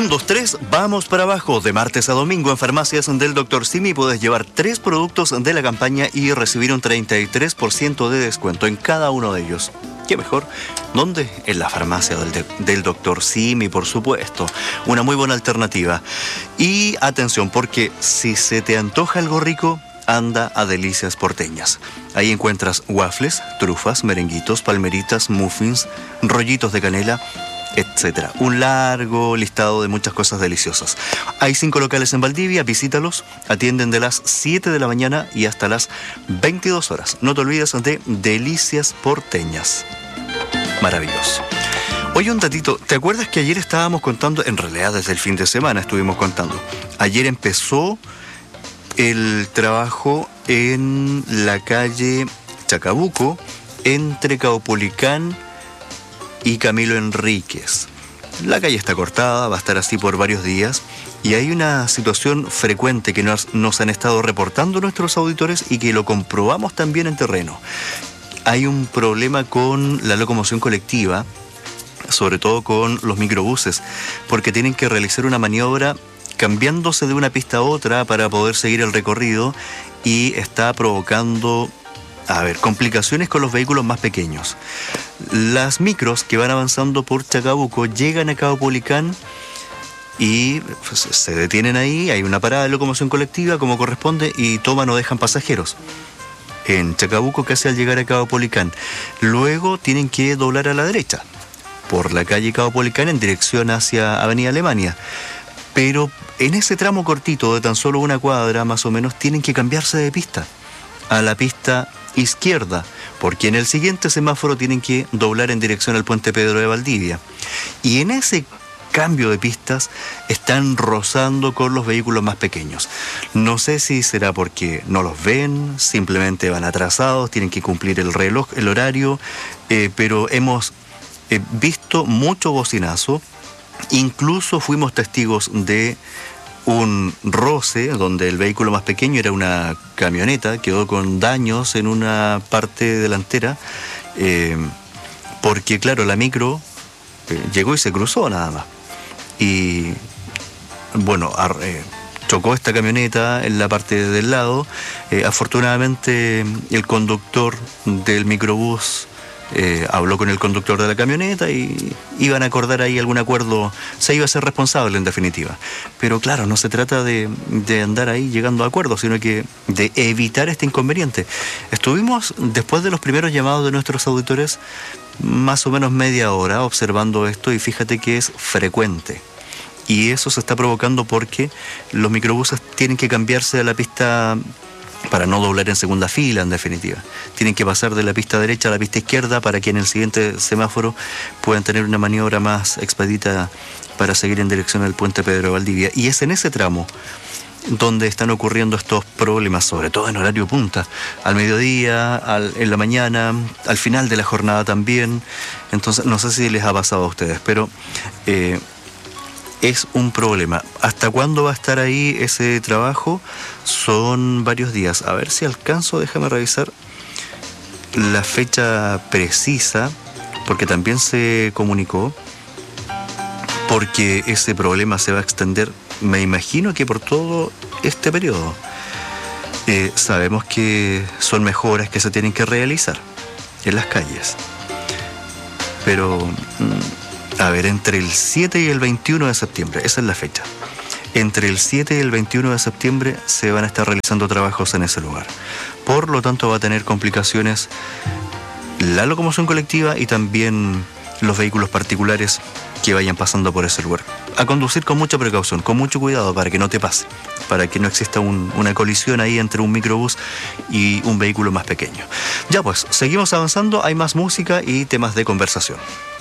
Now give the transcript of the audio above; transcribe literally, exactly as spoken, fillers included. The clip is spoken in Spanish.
Un, dos, tres, vamos para abajo. De martes a domingo en farmacias del doctor Simi puedes llevar tres productos de la campaña y recibir un treinta y tres por ciento de descuento en cada uno de ellos. ¿Qué mejor? ¿Dónde? En la farmacia del, de, del doctor Simi, por supuesto. Una muy buena alternativa. Y atención, porque si se te antoja algo rico, anda a Delicias Porteñas. Ahí encuentras waffles, trufas, merenguitos, palmeritas, muffins, rollitos de canela, etcétera. Un largo listado de muchas cosas deliciosas. Hay cinco locales en Valdivia, visítalos. Atienden de las siete de la mañana y hasta las veintidós horas. No te olvides de Delicias Porteñas. Maravilloso. Oye, un datito, ¿te acuerdas que ayer estábamos contando? En realidad desde el fin de semana estuvimos contando. Ayer empezó el trabajo en la calle Chacabuco, entre Caupolicán y Camilo Enríquez. La calle está cortada, va a estar así por varios días, y hay una situación frecuente que nos, nos han estado reportando nuestros auditores y que lo comprobamos también en terreno. Hay un problema con la locomoción colectiva, sobre todo con los microbuses, porque tienen que realizar una maniobra cambiándose de una pista a otra para poder seguir el recorrido, y está provocando, a ver, complicaciones con los vehículos más pequeños. Las micros que van avanzando por Chacabuco llegan a Caupolicán y pues, se detienen ahí, hay una parada de locomoción colectiva como corresponde y toman o dejan pasajeros en Chacabuco casi al llegar a Caupolicán. Luego tienen que doblar a la derecha por la calle Caupolicán en dirección hacia Avenida Alemania. Pero en ese tramo cortito de tan solo una cuadra más o menos tienen que cambiarse de pista a la pista izquierda, porque en el siguiente semáforo tienen que doblar en dirección al puente Pedro de Valdivia. Y en ese cambio de pistas están rozando con los vehículos más pequeños. No sé si será porque no los ven, simplemente van atrasados, tienen que cumplir el reloj, el horario, eh, pero hemos eh, visto mucho bocinazo. Incluso fuimos testigos de un roce donde el vehículo más pequeño era una camioneta, quedó con daños en una parte delantera, eh, porque claro, la micro eh, llegó y se cruzó nada más. Y bueno, ar, eh, chocó esta camioneta en la parte del lado. Eh, afortunadamente el conductor del microbús Eh, habló con el conductor de la camioneta y iban a acordar ahí algún acuerdo, se iba a ser responsable en definitiva. Pero claro, no se trata de, de andar ahí llegando a acuerdos, sino que de evitar este inconveniente. Estuvimos, después de los primeros llamados de nuestros auditores, más o menos media hora observando esto y fíjate que es frecuente. Y eso se está provocando porque los microbuses tienen que cambiarse a la pista para no doblar en segunda fila, en definitiva. Tienen que pasar de la pista derecha a la pista izquierda para que en el siguiente semáforo puedan tener una maniobra más expedita para seguir en dirección al puente Pedro de Valdivia. Y es en ese tramo donde están ocurriendo estos problemas, sobre todo en horario punta, al mediodía, al, en la mañana, al final de la jornada también. Entonces, no sé si les ha pasado a ustedes, pero eh, es un problema. ¿Hasta cuándo va a estar ahí ese trabajo? Son varios días. A ver si alcanzo, déjame revisar la fecha precisa, porque también se comunicó, porque ese problema se va a extender, me imagino que por todo este periodo. Eh, sabemos que son mejoras que se tienen que realizar en las calles, pero a ver, entre el siete y el veintiuno de septiembre, esa es la fecha. Entre el siete y el veintiuno de septiembre se van a estar realizando trabajos en ese lugar. Por lo tanto, va a tener complicaciones la locomoción colectiva y también los vehículos particulares que vayan pasando por ese lugar. A conducir con mucha precaución, con mucho cuidado para que no te pase, para que no exista un, una colisión ahí entre un microbús y un vehículo más pequeño. Ya pues, seguimos avanzando, hay más música y temas de conversación.